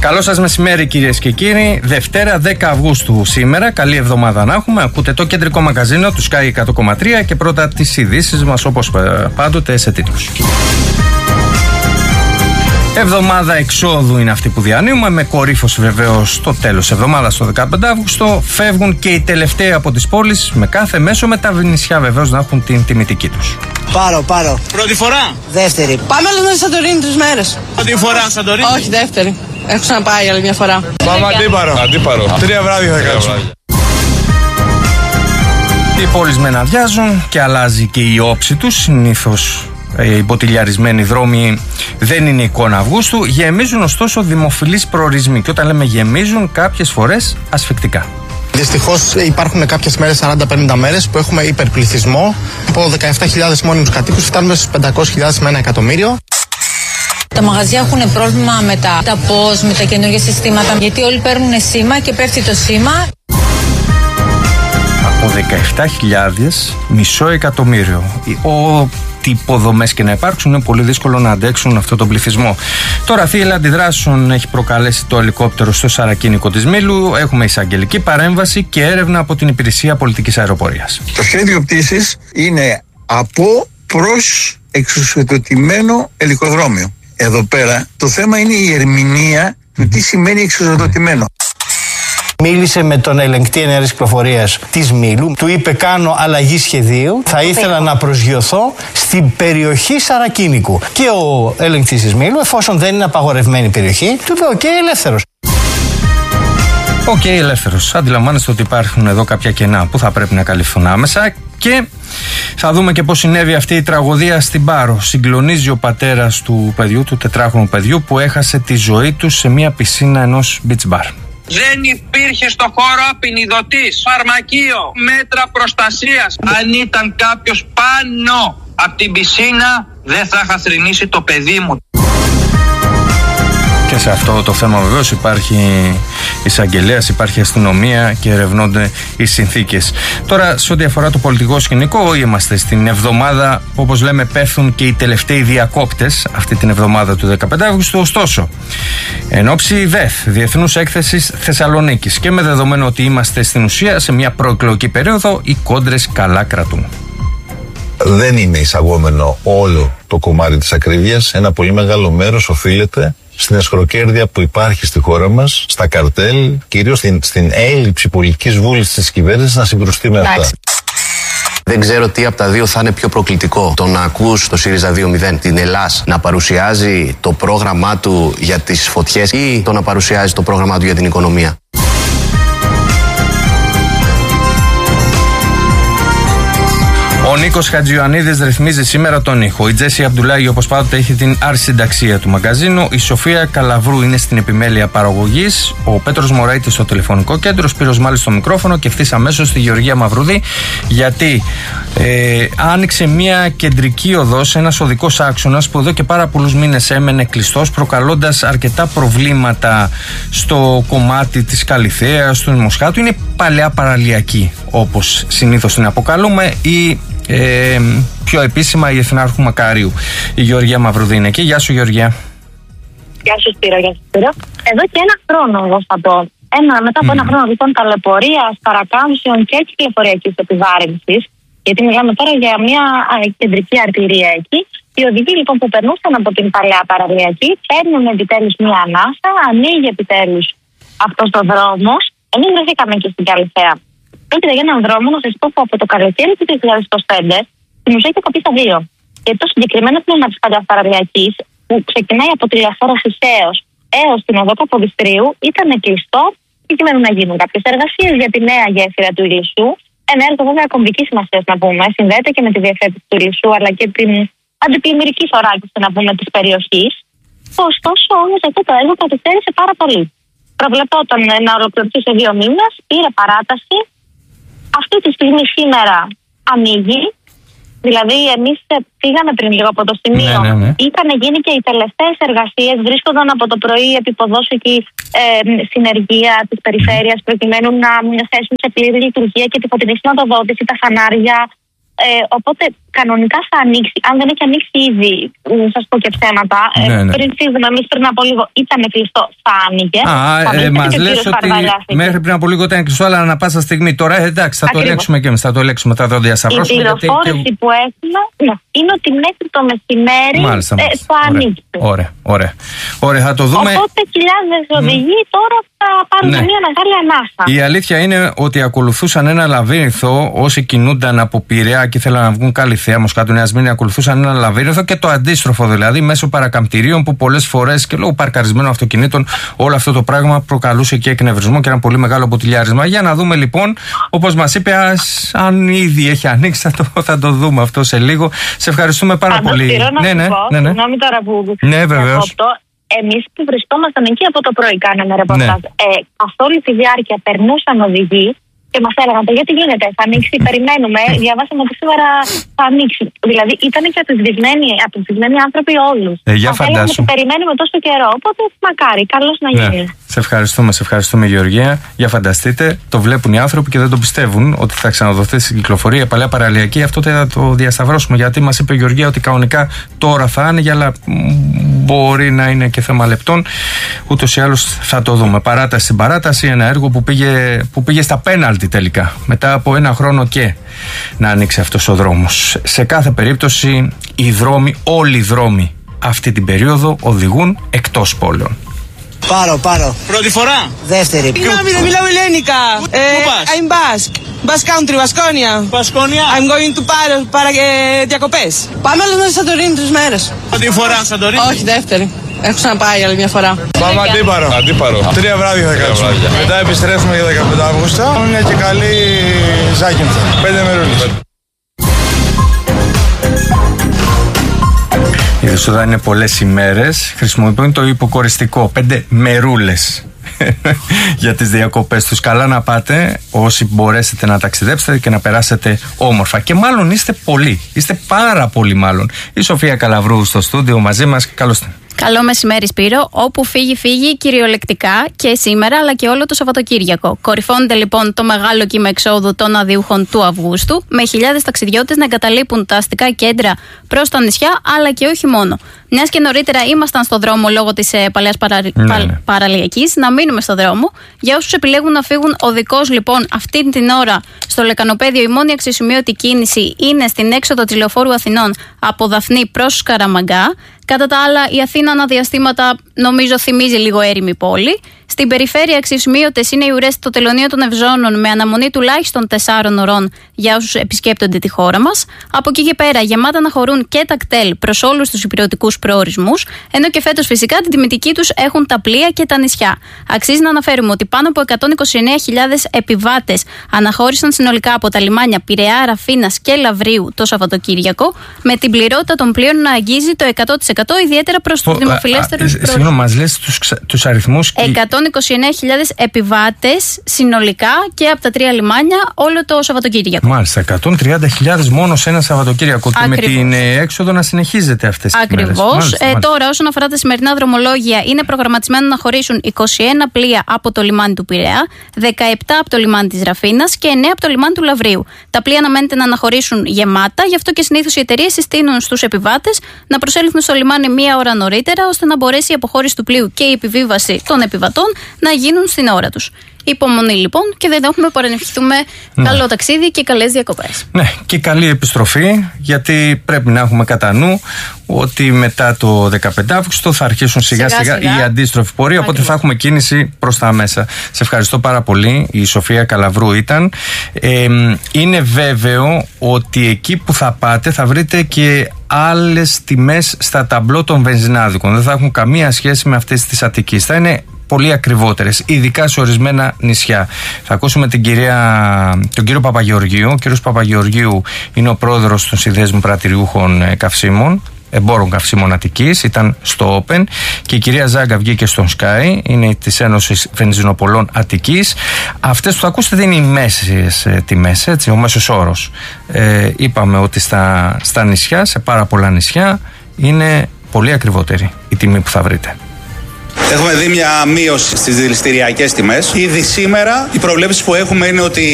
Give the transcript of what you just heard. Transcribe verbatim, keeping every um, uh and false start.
Καλό σας μεσημέρι, κυρίες και κύριοι. Δευτέρα δέκα Αυγούστου σήμερα. Καλή εβδομάδα να έχουμε. Ακούτε το κεντρικό μαγαζίνο του Sky εκατό κόμμα τρία και πρώτα τις ειδήσεις μας, όπως πάντοτε, σε τίτλους. Εβδομάδα εξόδου είναι αυτή που διανύουμε, με κορύφωση βεβαίως στο τέλος εβδομάδας, το δεκαπέντε Αυγούστου. Φεύγουν και οι τελευταίοι από τις πόλεις, με κάθε μέσο, με τα νησιά βεβαίως να έχουν την τιμητική τους. Πάρω, πάρω. Πρώτη φορά. Δεύτερη. Πάμε όλες στη Σαντορίνη τρεις μέρες. Πρώτη φορά Σαντορίνη. Όχι, δεύτερη. Έχω ξαναπάει άλλη μια φορά. Πάμε αντίπαρο. Αντίπαρο. Τρία βράδια θα κάτσουμε. Οι πόλεις μεναδιάζουν και αλλάζει και η όψη τους. Συνήθως οι μποτιλιαρισμένοι δρόμοι δεν είναι εικόνα Αυγούστου. Γεμίζουν ωστόσο δημοφιλείς προορισμοί. Και όταν λέμε γεμίζουν, κάποιες φορές ασφυκτικά. Δυστυχώς υπάρχουν κάποιες μέρες, σαράντα πενήντα μέρες, που έχουμε υπερπληθυσμό. Από δεκαεπτά χιλιάδες μόνιμους κατοίκους φτάνουμε στους πεντακόσιες χιλιάδες με ένα εκατομμύριο. Τα μαγαζιά έχουν πρόβλημα με τα, τα πώς, με τα καινούργια συστήματα, γιατί όλοι παίρνουν σήμα και πέφτει το σήμα. Από δεκαεπτά χιλιάδες, μισό εκατομμύριο. Ό,τι υποδομές και να υπάρξουν, είναι πολύ δύσκολο να αντέξουν αυτό τον πληθυσμό. Τώρα, θύελλα αντιδράσεων έχει προκαλέσει το ελικόπτερο στο σαρακίνικο της Μήλου. Έχουμε εισαγγελική παρέμβαση και έρευνα από την Υπηρεσία Πολιτικής Αεροπορίας. Το σχέδιο πτήσης είναι από προς εξουσιοδοτημένο ελικοδρόμιο. Εδώ πέρα το θέμα είναι η ερμηνεία του τι σημαίνει εξουσιοδοτημένο. Μίλησε με τον ελεγκτή ενέργειας κυκλοφορίας της Μήλου, του είπε: κάνω αλλαγή σχεδίου, θα ήθελα να προσγειωθώ στην περιοχή Σαρακίνικου. Και ο ελεγκτής της Μήλου, εφόσον δεν είναι απαγορευμένη περιοχή, του είπε: οκ, okay, ελεύθερος. Οκ, okay, ελεύθερος. Αντιλαμβάνεστε ότι υπάρχουν εδώ κάποια κενά που θα πρέπει να καλυφθούν άμεσα. Και θα δούμε και πώς συνέβη αυτή η τραγωδία στην Πάρο. Συγκλονίζει ο πατέρας του παιδιού, του τετράχρονου παιδιού, που έχασε τη ζωή του σε μια πισίνα ενός beach bar. Δεν υπήρχε στο χώρο απεινιδωτής, φαρμακείο, μέτρα προστασίας. Αν ήταν κάποιος πάνω από την πισίνα, δεν θα είχα θρηνήσει το παιδί μου. Και σε αυτό το θέμα βεβαίως υπάρχει εισαγγελέας, υπάρχει αστυνομία και ερευνώνται οι συνθήκες. Τώρα, σε ό,τι αφορά το πολιτικό σκηνικό, είμαστε στην εβδομάδα, όπως λέμε, πέφτουν και οι τελευταίοι διακόπτες αυτή την εβδομάδα του δεκαπέντε Αυγούστου. Ωστόσο, εν ώψη ΔΕΘ, Διεθνούς Έκθεσης Θεσσαλονίκης, και με δεδομένο ότι είμαστε στην ουσία σε μια προεκλογική περίοδο, οι κόντρες καλά κρατούν. Δεν είναι εισαγόμενο όλο το κομμάτι της ακρίβειας. Ένα πολύ μεγάλο μέρος οφείλεται στην εσχροκέρδεια που υπάρχει στη χώρα μας, στα καρτέλ, κυρίως στην, στην έλλειψη πολιτικής βούλησης της κυβέρνησης να συγκρουστεί με αυτά. Δεν ξέρω τι από τα δύο θα είναι πιο προκλητικό. Το να ακούς το ΣΥΡΙΖΑ δύο μηδέν, την Ελλάς, να παρουσιάζει το πρόγραμμά του για τις φωτιές, ή το να παρουσιάζει το πρόγραμμά του για την οικονομία. Ο Νίκος Χατζιωαννίδης ρυθμίζει σήμερα τον ήχο. Η Τζέσι Αμπτουλάγη, όπως πάντοτε, έχει την αρσυνταξία του μαγαζίνου. Η Σοφία Καλαβρού είναι στην επιμέλεια παραγωγής. Ο Πέτρος Μωραΐτης στο τηλεφωνικό κέντρο. Ο Σπύρος Μάλης στο μικρόφωνο. Και ευθύς αμέσως στη Γεωργία Μαυρούδη. Γιατί ε, άνοιξε μια κεντρική οδός, ένας οδικός άξονας που εδώ και πάρα πολλούς μήνες έμενε κλειστός, προκαλώντας αρκετά προβλήματα στο κομμάτι της Καλιθέας, του Μοσχάτου. Είναι παλαιά παραλιακή, όπως συνήθως την αποκαλούμε, ή Ε, πιο επίσημα η Εθνάρχου Μακαρίου. Η Γεωργία Μαυρουδή είναι εκεί. Γεια σου, Γεωργία. Γεια σου, Σπύρο, γεια σου, Σπύρο. Εδώ και ένα χρόνο, εγώ θα πω. Ένα, μετά από mm. ένα χρόνο λοιπόν ταλαιπωρίας, παρακάμψεων και κυκλοφοριακής επιβάρυνσης, γιατί μιλάμε τώρα για μια κεντρική αρτηρία εκεί. Οι οδηγοί λοιπόν που περνούσαν από την παλαιά παραλιακή παίρνουν επιτέλους μια ανάσα, ανοίγει επιτέλους αυτός ο δρόμος. Εμείς βρεθήκαμε και στην Καλιθέα. Πρόκειται για έναν δρόμο, να σας πω, που από το καλοκαίρι του δύο χιλιάδες είκοσι πέντε στην ουσία είχε κοπεί στα δύο. Γιατί το συγκεκριμένο τμήμα της παλαιάς παραλιακής, που ξεκινάει από τη Λεωφόρο Χυσαίως έως την οδό Καποδιστρίου, ήταν κλειστό προκειμένου να γίνουν κάποιες εργασίες για τη νέα γέφυρα του Ηλισσού. Ένα έργο βέβαια κομβικής σημασίας, να πούμε. Συνδέεται και με τη διευθέτηση του Ηλισσού, αλλά και την αντιπλημμυρική θωράκιση, να πούμε, της περιοχής. Ωστόσο, όμως, αυτό το έργο καθυστέρησε πάρα πολύ. Προβλεπόταν να ολοκληρωθεί σε δύο μήνες, πήρε παράταση. Αυτή τη στιγμή σήμερα ανοίγει. Δηλαδή, εμείς πήγαμε πριν λίγο από το σημείο. Ναι, ναι, ναι. Είχαν γίνει και οι τελευταίες εργασίες. Βρίσκονταν από το πρωί επιποδός εκεί ε, συνεργεία της περιφέρειας, προκειμένου να θέσουν σε πλήρη λειτουργία και τη φωτεινή σηματοδότηση, τα φανάρια. Ε, οπότε κανονικά θα ανοίξει. Αν δεν έχει ανοίξει ήδη, σας πω και ψέματα. Ναι, ναι. Πριν φύγουμε εμείς πριν από λίγο, ήταν κλειστό, θα άνοιγε. Α, ε, μας λες ότι μέχρι πριν από λίγο ήταν κλειστό, αλλά ανά πάσα στιγμή. Τώρα ε, εντάξει, θα Ακριβώς. το ελέγξουμε και εμείς, θα το ελέγξουμε, θα το διασταυρώσουμε. Η πληροφόρηση και... που έχουμε ναι, είναι ότι μέχρι το μεσημέρι μάλιστα, ε, μάλιστα. θα ανοίξει. Ωραία, ωραία. Ωραία, θα το δούμε. Οπότε χιλιάδες οδηγοί mm. τώρα θα πάρουν ναι. μια μεγάλη ανάσα. Η αλήθεια είναι ότι ακολουθούσαν ένα λαβύρινθο όσοι κινούνταν από Πειραιά και ήθελαν να βγουν Καλυθέα, Μοσχάτου, Νέα Σμύρνη, ακολουθούσαν ένα λαβύρινθο και το αντίστροφο δηλαδή μέσω παρακαμπτηρίων που πολλές φορές και λόγω παρκαρισμένων αυτοκινήτων όλο αυτό το πράγμα προκαλούσε και εκνευρισμό και ένα πολύ μεγάλο μποτιλιάρισμα. Για να δούμε λοιπόν, όπως μας είπε, ας, αν ήδη έχει ανοίξει, θα το, θα το δούμε αυτό σε λίγο. Σε ευχαριστούμε πάρα Αντώ, πολύ. Να ναι, ναι, πω, ναι, ναι. Συγγνώμη τώρα που. Ναι, βεβαίως. Εμείς που βρισκόμασταν εκεί από το πρωί, κάναμε ρεπορτάζ. Ναι. Ε, καθ' όλη τη διάρκεια περνούσαν οδηγοί και μας έλεγαν γιατί γίνεται, θα ανοίξει, περιμένουμε. Διαβάσαμε ότι σήμερα θα ανοίξει. Δηλαδή ήταν και απευθυσμένοι άνθρωποι όλους. Ε, για φαντάσου. Ότι περιμένουμε τόσο καιρό. Οπότε μακάρι, καλώς να γίνει. Ναι. Σε ευχαριστούμε, σε ευχαριστούμε Γεωργία. Για φανταστείτε, το βλέπουν οι άνθρωποι και δεν το πιστεύουν ότι θα ξαναδοθεί στην κυκλοφορία η παλαιά παραλιακή. Αυτό θα το διασταυρώσουμε γιατί μας είπε η Γεωργία ότι κανονικά τώρα θα άνοιγε, αλλά μπορεί να είναι και θέμα λεπτών. Ούτως ή άλλως θα το δούμε. Παράταση στην παράταση, ένα έργο που πήγε, που πήγε στα πέναλτι τελικά. Μετά από ένα χρόνο και να ανοίξει αυτός ο δρόμος. Σε κάθε περίπτωση, οι δρόμοι, όλοι οι δρόμοι αυτή την περίοδο οδηγούν εκτός πόλεων. Πάρω, πάρω. Πρώτη φορά. Δεύτερη. Συγγνώμη, δεν μιλάω ελληνικά. Πού πας? I'm Basque. Basque Country, Βασκόνια. Βασκόνια. I'm going to Paros para ε, διακοπές. Πάμε άλλο να Σαντορίνη τρεις μέρες. Πρώτη φορά Σαντορίνη. Όχι, δεύτερη. Έχω ξαναπάει άλλη μια φορά. Πάμε αντίπαρο. αντίπαρο. Τρία βράδια θα κάτσουμε. Μετά επιστρέφουμε για δεκαπέντε Αυγούστου. Είναι και καλή Ζάκυνθα. Πέντε μερούλες. Η Ρησούδα είναι πολλές ημέρες. Χρησιμοποιούν το υποκοριστικό. Πέντε μερούλες για τις διακοπές τους. Καλά να πάτε όσοι μπορέσετε να ταξιδέψετε και να περάσετε όμορφα. Και μάλλον είστε πολλοί. Είστε πάρα πολλοί μάλλον. Η Σοφία Καλαβρού στο στούντιο μαζί μας. Καλώς την. Καλό μεσημέρι, Σπύρο. Όπου φύγει, φύγει κυριολεκτικά και σήμερα αλλά και όλο το Σαββατοκύριακο. Κορυφώνεται λοιπόν το μεγάλο κύμα εξόδου των αδειούχων του Αυγούστου, με χιλιάδες ταξιδιώτες να εγκαταλείπουν τα αστικά κέντρα προς τα νησιά, αλλά και όχι μόνο. Μιας και νωρίτερα ήμασταν στο δρόμο λόγω της ε, παλαιάς παρα... ναι, πα... ναι. παραλιακής, να μείνουμε στο δρόμο. Για όσους επιλέγουν να φύγουν οδικώς, λοιπόν, αυτή την ώρα στο Λεκανοπέδιο, η μόνη αξιοσημείωτη κίνηση είναι στην έξοδο της Λεωφόρου Αθηνών από Δαφνή προς Σκαραμαγκά. Κατά τα άλλα, η Αθήνα αναδιαστήματα νομίζω θυμίζει λίγο έρημη πόλη. Στην περιφέρεια αξιοσημείωτες είναι οι ουρές στο τελωνείο των Ευζώνων με αναμονή τουλάχιστον τεσσάρων ωρών για όσους επισκέπτονται τη χώρα μας. Από εκεί και πέρα γεμάτα να χωρούν και τα κτέλ προς όλους τους υπηρετικούς προορισμούς, ενώ και φέτος φυσικά την τιμητική τους έχουν τα πλοία και τα νησιά. Αξίζει να αναφέρουμε ότι πάνω από εκατόν είκοσι εννέα χιλιάδες επιβάτες αναχώρησαν συνολικά από τα λιμάνια Πειραιά, Ραφίνας και Λαβρίου το Σαββατοκύριακο, με την πληρότητα των πλοίων να αγγίζει το εκατό τοις εκατό, ιδιαίτερα προς τους δημοφιλέστερους προορισμούς. Συγγνώμη, μας λες τους αριθμούς. εκατόν είκοσι εννέα χιλιάδες επιβάτες συνολικά και από τα τρία λιμάνια όλο το Σαββατοκύριακο. Μάλιστα, εκατόν τριάντα χιλιάδες μόνο σε ένα Σαββατοκύριακο. Και με την έξοδο να συνεχίζεται αυτές τις μέρες. Ακριβώς. Ε, τώρα, όσον αφορά τα σημερινά δρομολόγια, είναι προγραμματισμένο να χωρίσουν είκοσι ένα πλοία από το λιμάνι του Πειραιά, δεκαεπτά από το λιμάνι της Ραφίνας και εννέα από το λιμάνι του Λαβρίου. Τα πλοία αναμένεται να αναχωρήσουν γεμάτα, γι' αυτό και συνήθως οι εταιρείες συστήνουν στους επιβάτες να προσέλθουν στο λιμάνι μία ώρα νωρίτερα, ώστε να μπορέσει η αποχώρηση του πλοίου και η επιβίβαση των επιβατών να γίνουν στην ώρα τους. Υπομονή λοιπόν και δεν έχουμε παρά να ευχηθούμε ναι. καλό ταξίδι και καλές διακοπές. Ναι, και καλή επιστροφή, γιατί πρέπει να έχουμε κατά νου ότι μετά το δεκαπέντε Αυγούστου θα αρχίσουν σιγά σιγά, σιγά, σιγά. η αντίστροφη πορεία, οπότε θα έχουμε κίνηση προς τα μέσα. Σε ευχαριστώ πάρα πολύ. Η Σοφία Καλαβρού ήταν. Ε, είναι βέβαιο ότι εκεί που θα πάτε θα βρείτε και άλλες τιμές στα ταμπλό των βενζινάδικων. Δεν θα έχουν καμία σχέση με αυτές της Αττικής. Θα είναι πολύ ακριβότερες, ειδικά σε ορισμένα νησιά. Θα ακούσουμε την κυρία, τον κύριο Παπαγεωργίου. Ο κύριος Παπαγεωργίου είναι ο πρόεδρος των Συνδέσμων Πρατηριούχων Καυσίμων, Εμπόρων Καυσίμων Αττικής, ήταν στο Open, και η κυρία Ζάγκα βγήκε στον Sky, είναι της Ένωσης Βενζινοπολών Αττικής. Αυτές που θα ακούσετε δεν είναι οι μέσες τιμές, έτσι, ο μέσος όρος. Ε, είπαμε ότι στα, στα νησιά, σε πάρα πολλά νησιά, είναι πολύ ακριβότερη η τιμή που θα βρείτε. Έχουμε δει μια μείωση στις δηληστηριακές τιμές. Ήδη σήμερα οι προβλέψεις που έχουμε είναι ότι